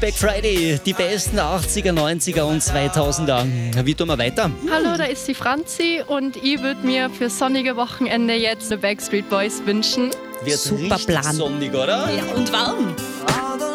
Back Friday, die besten 80er, 90er und 2000er. Wie tun wir weiter? Hallo, da ist die Franzi und ich würde mir für sonnige Wochenende jetzt The Backstreet Boys wünschen. Wird Super richtig Plan. sonnig, oder? Ja, und warm.